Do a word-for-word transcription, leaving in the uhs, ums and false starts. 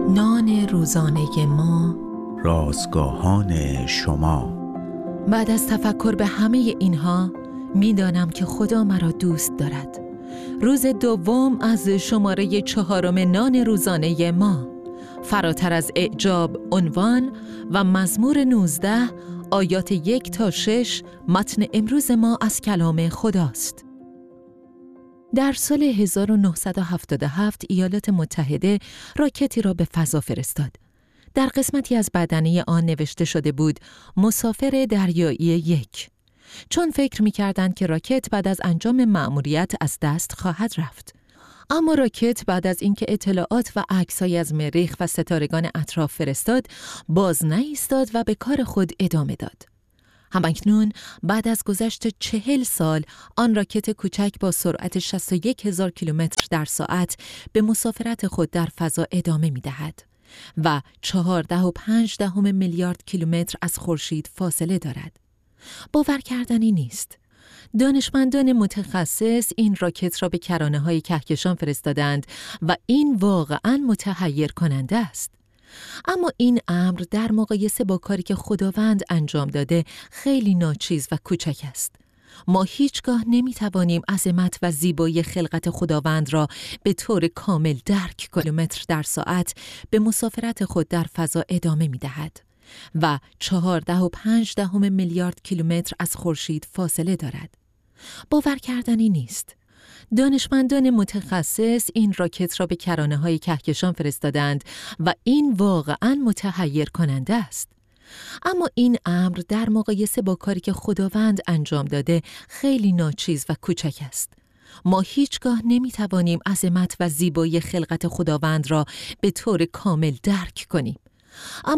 نان روزانه ما، رازگاهان شما. بعد از تفکر به همه اینها می‌دانم که خدا مرا دوست دارد. روز دوم از شماره چهارم نان روزانه ما، فراتر از اعجاب عنوان و مزمور نوزده آیات یک تا شش متن امروز ما از کلام خداست. در سال هزار و نهصد و هفتاد و هفت ایالات متحده راکتی را به فضا فرستاد. در قسمتی از بدنه آن نوشته شده بود مسافر دریایی یک، چون فکر می‌کردند که راکت بعد از انجام مأموریت از دست خواهد رفت. اما راکت بعد از اینکه اطلاعات و عکس‌هایی از مریخ و ستارگان اطراف فرستاد، باز نایستاد و به کار خود ادامه داد. همکنون بعد از گذشت چهل سال آن راکت کوچک با سرعت شصت و یک هزار کیلومتر در ساعت به مسافرت خود در فضا ادامه می‌دهد و چهارده و پنج دهم میلیارد کیلومتر از خورشید فاصله دارد. باور کردنی نیست. دانشمندان متخصص این راکت را به کرانه‌های کهکشان فرستادند و این واقعاً متحیر کننده است. اما این امر در مقایسه با کاری که خداوند انجام داده خیلی ناچیز و کوچک است. ما هیچگاه نمی‌توانیم عظمت و زیبایی خلقت خداوند را به طور کامل درک کنیم. کیلومتر در ساعت به مسافرت خود در فضا ادامه می‌دهد و چهارده و پنج دهم میلیارد کیلومتر از خورشید فاصله دارد. باور کردنی نیست. دانشمندان متخصص این راکت را به کرانه‌های کهکشان فرستادند و این واقعاً متحیر کننده است. اما این امر در مقایسه با کاری که خداوند انجام داده خیلی ناچیز و کوچک است. ما هیچگاه نمی‌توانیم عظمت و زیبایی خلقت خداوند را به طور کامل درک کنیم. اما